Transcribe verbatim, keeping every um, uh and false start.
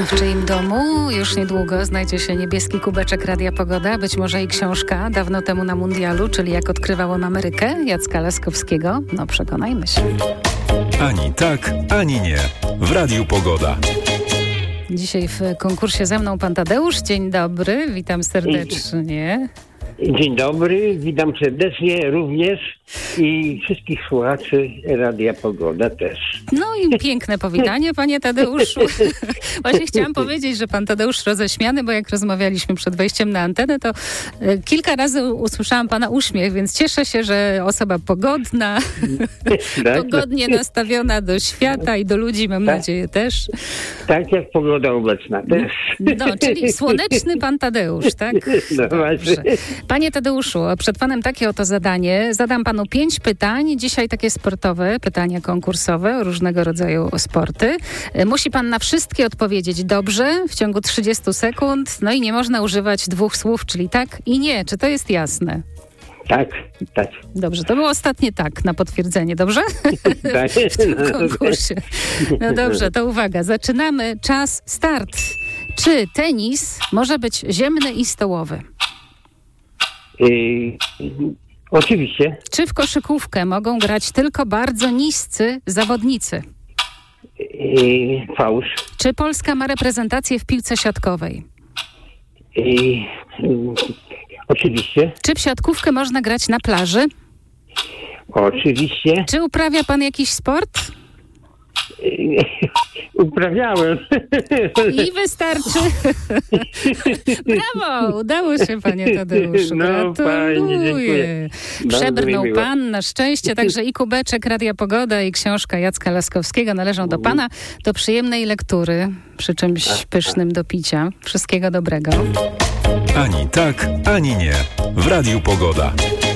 W czyim domu już niedługo znajdzie się niebieski kubeczek Radia Pogoda, być może i książka Dawno temu na mundialu, czyli Jak odkrywałem Amerykę, Jacka Laskowskiego. No przekonajmy się. Ani tak, ani nie. W Radiu Pogoda. Dzisiaj w konkursie ze mną pan Tadeusz. Dzień dobry, witam serdecznie. Dzień dobry, witam serdecznie również i wszystkich słuchaczy Radia Pogoda też. No i piękne powitanie, panie Tadeuszu. Właśnie chciałam powiedzieć, że pan Tadeusz roześmiany, bo jak rozmawialiśmy przed wejściem na antenę, to kilka razy usłyszałam pana uśmiech, więc cieszę się, że osoba pogodna, Tak? pogodnie nastawiona do świata i do ludzi, mam Tak. nadzieję też. Tak jak pogoda obecna też. No, czyli słoneczny pan Tadeusz, tak? No właśnie. Dobrze. Panie Tadeuszu, przed panem takie oto zadanie. Zadam panu pięć pytań, dzisiaj takie sportowe, pytania konkursowe o różnego rodzaju sporty. Musi pan na wszystkie odpowiedzieć dobrze w ciągu trzydziestu sekund, no i nie można używać dwóch słów, czyli tak i nie. Czy to jest jasne? Tak, tak. Dobrze, to było ostatnie tak na potwierdzenie, dobrze? Tak. W tym konkursie. No dobrze, to uwaga, zaczynamy. Czas, start. Czy tenis może być ziemny i stołowy? Yy, oczywiście. Czy w koszykówkę mogą grać tylko bardzo niscy zawodnicy? Yy, fałsz. Czy Polska ma reprezentację w piłce siatkowej? Yy, yy, oczywiście. Czy w siatkówkę można grać na plaży? Oczywiście. Czy uprawia pan jakiś sport? Yy, uprawiałem. I wystarczy. Brawo, udało się, panie Tadeuszu. No, Gratuluję. fajnie, dziękuję. Bardzo Przebrnął mi miło. pan na szczęście, także i kubeczek Radia Pogoda i książka Jacka Laskowskiego należą do pana. Do przyjemnej lektury, przy czymś pysznym do picia. Wszystkiego dobrego. Ani tak, ani nie. W Radiu Pogoda.